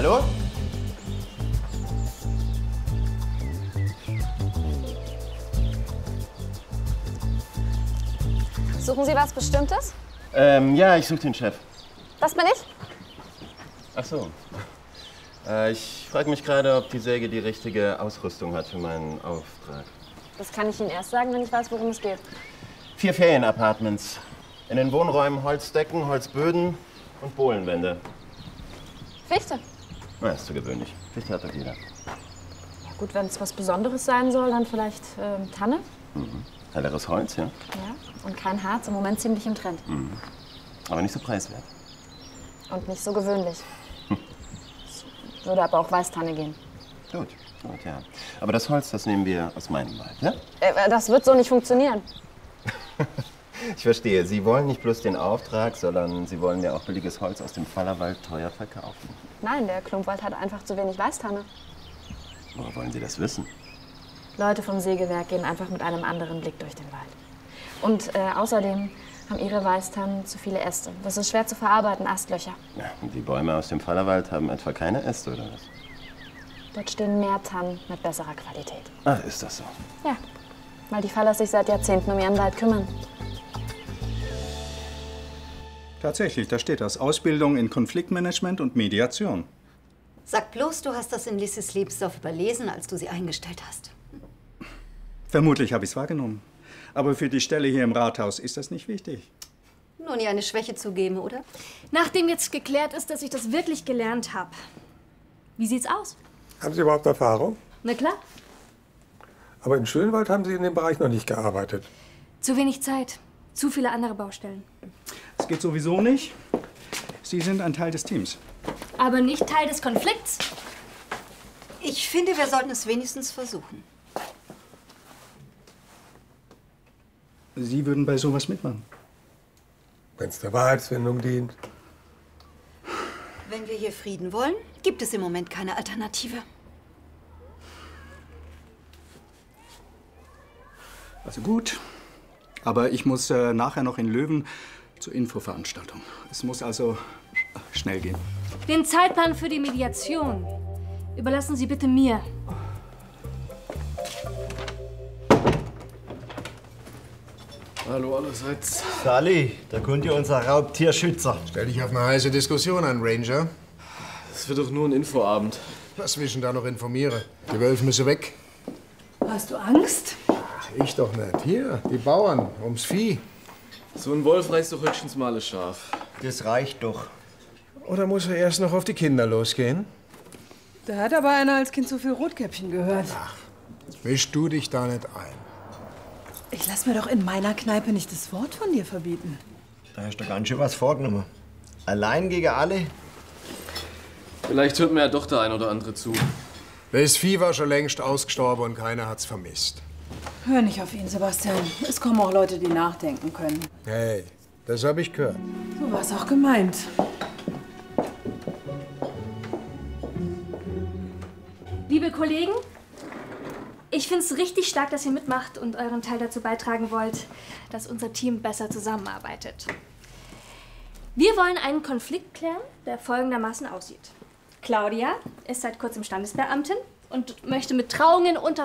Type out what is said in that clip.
Hallo? Suchen Sie was Bestimmtes? Ja, ich suche den Chef. Das bin ich. Ach so. Ich frage mich gerade, ob die Säge die richtige Ausrüstung hat für meinen Auftrag. Das kann ich Ihnen erst sagen, wenn ich weiß, worum es geht. 4 Ferienapartments. In den Wohnräumen Holzdecken, Holzböden und Bohlenwände. Fichte. Na, ist zu gewöhnlich. Fichte hat doch jeder. Ja gut, wenn es was Besonderes sein soll, dann vielleicht Tanne. Mhm. Helleres Holz, ja? Ja, und kein Harz, im Moment ziemlich im Trend. Mhm. Aber nicht so preiswert. Und nicht so gewöhnlich. Es würde aber auch Weißtanne gehen. Gut, ja. Aber das Holz, das nehmen wir aus meinem Wald, ja? Das wird so nicht funktionieren. Ich verstehe. Sie wollen nicht bloß den Auftrag, sondern Sie wollen mir auch billiges Holz aus dem Fallerwald teuer verkaufen. Nein, der Klumpwald hat einfach zu wenig Weißtanne. Woher wollen Sie das wissen? Leute vom Sägewerk gehen einfach mit einem anderen Blick durch den Wald. Und außerdem haben ihre Weißtannen zu viele Äste. Das ist schwer zu verarbeiten, Astlöcher. Ja, und die Bäume aus dem Fallerwald haben etwa keine Äste, oder was? Dort stehen mehr Tannen mit besserer Qualität. Ach, ist das so? Ja, weil die Fallers sich seit Jahrzehnten um ihren Wald kümmern. Tatsächlich, da steht das. Ausbildung in Konfliktmanagement und Mediation. Sag bloß, du hast das in Lissys Lebenslauf überlesen, als du sie eingestellt hast. Vermutlich habe ich es wahrgenommen. Aber für die Stelle hier im Rathaus ist das nicht wichtig. Nur nie eine Schwäche zugeben, oder? Nachdem jetzt geklärt ist, dass ich das wirklich gelernt habe. Wie sieht's aus? Haben Sie überhaupt Erfahrung? Na klar. Aber in Schönwald haben Sie in dem Bereich noch nicht gearbeitet. Zu wenig Zeit. Zu viele andere Baustellen. Es geht sowieso nicht. Sie sind ein Teil des Teams. Aber nicht Teil des Konflikts. Ich finde, wir sollten es wenigstens versuchen. Sie würden bei sowas mitmachen? Wenn es der Wahrheitsfindung dient. Wenn wir hier Frieden wollen, gibt es im Moment keine Alternative. Also gut. Aber ich muss nachher noch in Löwen zur Infoveranstaltung. Es muss also schnell gehen. Den Zeitplan für die Mediation überlassen Sie bitte mir. Hallo allerseits. Sally, da kommt ja unser Raubtierschützer. Stell dich auf eine heiße Diskussion an, Ranger. Das wird doch nur ein Infoabend. Was will ich denn da noch informieren? Die Wölfe müssen weg. Hast du Angst? Ach, ich doch nicht. Hier, die Bauern, ums Vieh. So ein Wolf reißt doch höchstens mal ein Schaf. Das reicht doch. Oder muss er erst noch auf die Kinder losgehen? Da hat aber einer als Kind so viel Rotkäppchen gehört. Ach, misch du dich da nicht ein. Ich lass mir doch in meiner Kneipe nicht das Wort von dir verbieten. Da hast du ganz schön was vorgenommen. Allein gegen alle? Vielleicht hört mir ja doch der ein oder andere zu. Das Vieh war schon längst ausgestorben und keiner hat's vermisst. Hör nicht auf ihn, Sebastian. Es kommen auch Leute, die nachdenken können. Hey, das hab ich gehört. So war es auch gemeint. Liebe Kollegen, ich finde es richtig stark, dass ihr mitmacht und euren Teil dazu beitragen wollt, dass unser Team besser zusammenarbeitet. Wir wollen einen Konflikt klären, der folgendermaßen aussieht. Claudia ist seit kurzem Standesbeamtin und möchte mit Trauungen unter